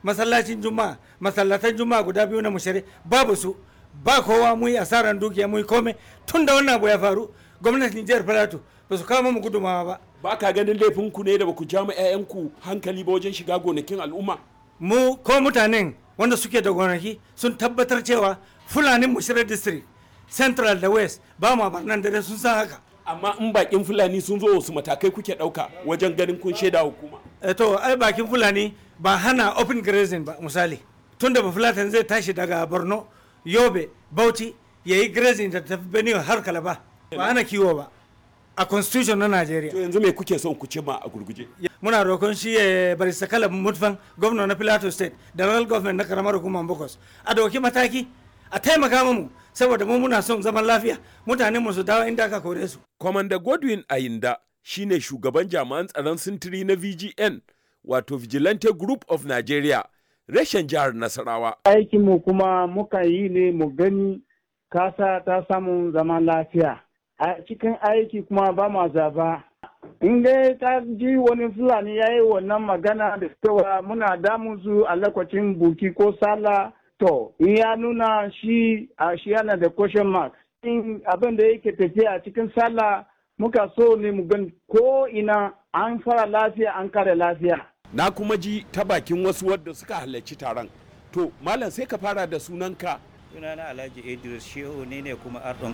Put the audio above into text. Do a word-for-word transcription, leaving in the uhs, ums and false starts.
masallacin juma'a masallatan juma'a guda biyu na mushari babu su, ba kowa mu yi asaran dukiya mu yi komai. Tun da wannan abu ya faru gwamnatin jihar Filato ba su kawo mu gudumawa ba. Ba ka ganin laifin ku ne da ba ku ja ma 'ya'yanku hankali ba wajen shiga gonakin al'umma? Mu ko mutanen wanda suke da gonaki sun tabbatar cewa Fulanin Mushira district central da west ba ma barnan da sun san haka. Amma in bakin Fulani sun zo wasu matakai kuke ɗauka wajen ganin kun shaida hukuma? E to ai bakin Fulani ba hana open grazing ba. Misali tun da Bafulatan zai tashi daga Borno, Yobe, Bauchi ya yi grazing da tafi Benue har Kalaba ba hana kiwo ba a constitution na Najeriya. To yanzu me kuke son ku cima a gurguje? Muna roƙon shi ya bari sakala mutfan gwamna na Plateau state da local government na karamar hukumar Bokos a dauki mataki a taimaka mu saboda mu muna son zaman lafiya, mutanen mu su dawo inda aka kore su. Commander Godwin Ayinda shine shugaban jami'an tsaron sintiri na V G N wato Vigilante Group of Nigeria reshen jihar Nasarawa. Aikin mu kuma muka yi ne mu gani kasa ta samu zaman lafiya. A cikin aiki kuma ba ma zaba. In dai ka ji wani Fulani ya yi wannan magana da cewa muna damun su a lokacin buki ko sallah, to in ya nuna shi a shi yana da question mark. In abin da yake tafiya a cikin sallah muka so ne mu gan ko ina an fara lafiya an kare lafiya. Na kuma ji ta bakin wasu wadda suka halarci taron. To malam sai ka fara da sunanka. Sunana Alhaji Idris Shehu ne ne kuma ardon